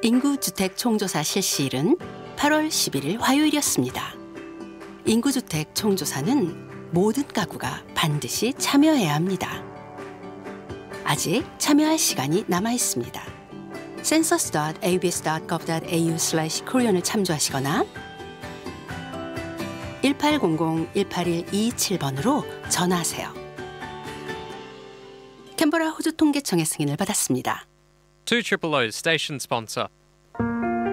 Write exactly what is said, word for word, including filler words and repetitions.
인구주택 총조사 실시일은 팔월 십일일 화요일이었습니다. 인구주택 총조사는 모든 가구가 반드시 참여해야 합니다. 아직 참여할 시간이 남아 있습니다. census 닷 에이비에스 닷 gov 닷 에이유 슬래시 코리안을 참조하시거나 일팔공공 일팔일 이이칠번으로 전화하세요. 캔버라 호주 통계청의 승인을 받았습니다. two triple O station sponsor.